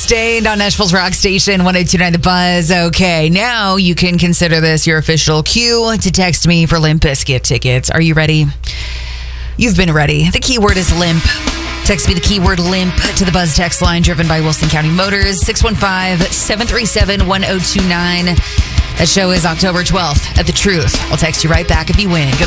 Sustained on Nashville's Rock Station, 102.9 The Buzz. Okay, now you can consider this your official cue to text me for Limp Bizkit tickets. Are you ready? You've been ready. The keyword is limp. Text me the keyword limp to the Buzz text line driven by Wilson County Motors, 615-737-1029. That show is October 12th at The Truth. I'll text you right back if you win. Good luck.